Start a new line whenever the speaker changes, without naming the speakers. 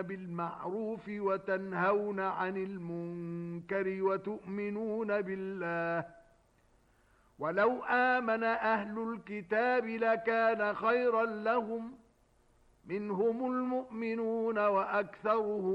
بالمعروف وتنهون عن المنكر وتؤمنون بالله ولو آمن أهل الكتاب لكان خيرا لهم منهم المؤمنون وأكثرهم